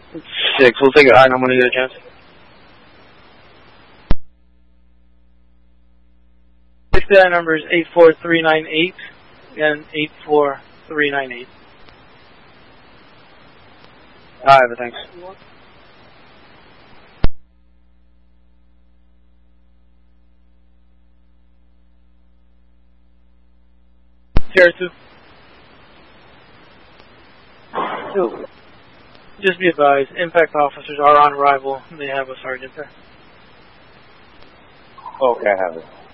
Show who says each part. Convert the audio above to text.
Speaker 1: 6, we'll take it high, I'm going to get a chance.
Speaker 2: 69 numbers 84398 and 84398.
Speaker 1: Alright, thanks.
Speaker 2: Sierra 2. Just be advised, impact officers are on arrival. They have a sergeant there.
Speaker 3: Okay, I have it.